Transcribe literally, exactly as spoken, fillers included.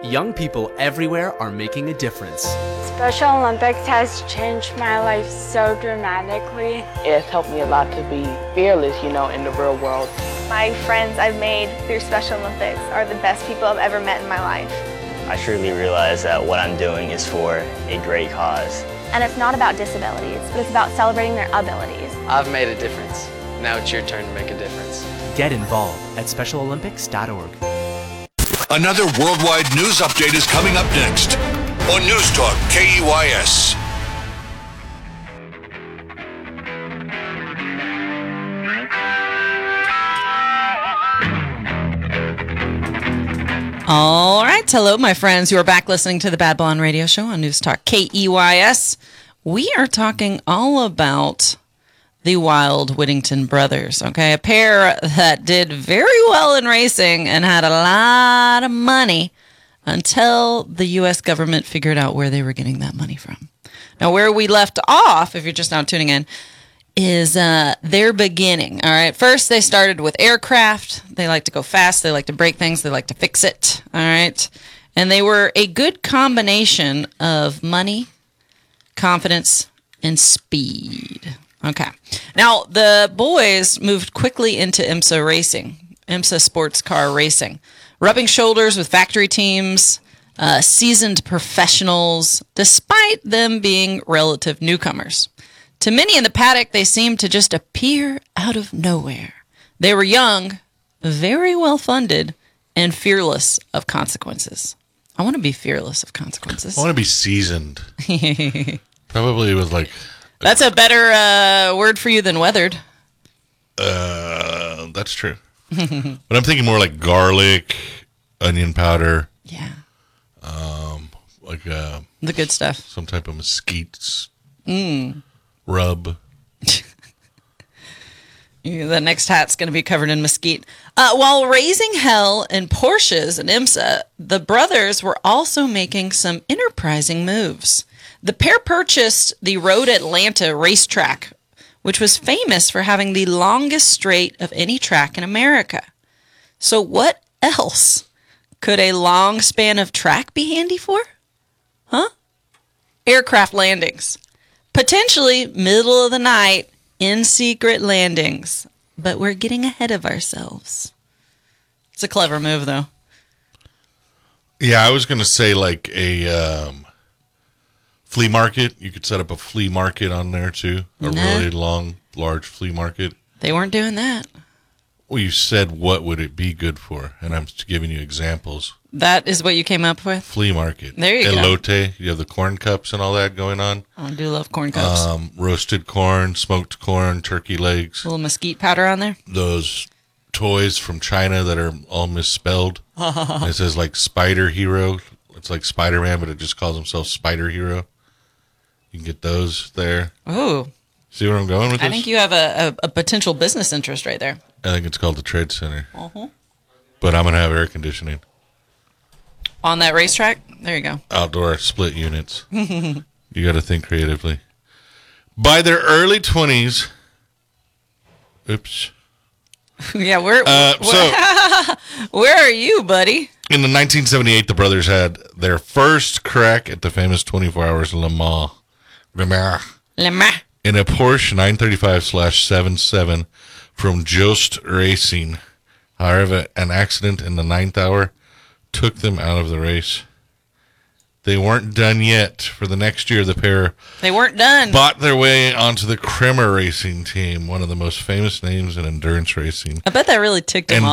young people everywhere are making a difference. Special Olympics has changed my life so dramatically. It's helped me a lot to be fearless, you know, in the real world. My friends I've made through Special Olympics are the best people I've ever met in my life. I truly realize that what I'm doing is for a great cause. And it's not about disabilities, but it's about celebrating their abilities. I've made a difference. Now it's your turn to make a difference. Get involved at special olympics dot org. Another worldwide news update is coming up next on News Talk K E Y S. All right. Hello, my friends. You are back listening to the Bad Blonde Radio Show on News Talk K E Y S. We are talking all about the Wild Whittington brothers, okay? A pair that did very well in racing and had a lot of money until the U S government figured out where they were getting that money from. Now, where we left off, if you're just now tuning in, is uh, their beginning, all right? First, they started with aircraft. They like to go fast. They like to break things. They like to fix it, all right? And they were a good combination of money, confidence, and speed. Okay. Now, the boys moved quickly into IMSA racing, IMSA sports car racing, rubbing shoulders with factory teams, uh, seasoned professionals, despite them being relative newcomers. To many in the paddock, they seemed to just appear out of nowhere. They were young, very well funded, and fearless of consequences. I want to be fearless of consequences. I want to be seasoned. Probably with like... That's a better uh, word for you than weathered. Uh, that's true. But I'm thinking more like garlic, onion powder. Yeah. Um, like uh, the good stuff. Some type of mesquite mm. rub. The next hat's going to be covered in mesquite. Uh, while raising hell in Porsches and IMSA, the brothers were also making some enterprising moves. The pair purchased the Road Atlanta racetrack, which was famous for having the longest straight of any track in America. So what else could a long span of track be handy for? Huh? Aircraft landings. Potentially middle of the night, in secret landings. But we're getting ahead of ourselves. It's a clever move, though. Yeah, I was going to say like a um, flea market. You could set up a flea market on there, too. A Nah. really long, large flea market. They weren't doing that. Well, you said what would it be good for, and I'm just giving you examples. That is what you came up with? Flea market. There you Elote, go. Elote, you have the corn cups and all that going on. I do love corn cups. Um, roasted corn, smoked corn, turkey legs. A little mesquite powder on there. Those toys from China that are all misspelled. It says like Spider Hero. It's like Spider-Man, but it just calls himself Spider Hero. You can get those there. Ooh. See where I'm going with I this? think you have a, a, a potential business interest right there. I think it's called the Trade Center. Uh-huh. But I'm going to have air conditioning. On that racetrack? There you go. Outdoor split units. You got to think creatively. By their early twenties, oops. Yeah, where, Uh, where, so- where are you, buddy? In the nineteen seventy-eight, the brothers had their first crack at the famous twenty-four hours Le Mans. Le Mans. Le Mans. In a Porsche nine thirty-five seventy-seven from Jost Racing. However, an accident in the ninth hour took them out of the race. They weren't done yet. For the next year, the pair They weren't done. bought their way onto the Kremer Racing team, one of the most famous names in endurance racing. I bet that really ticked him And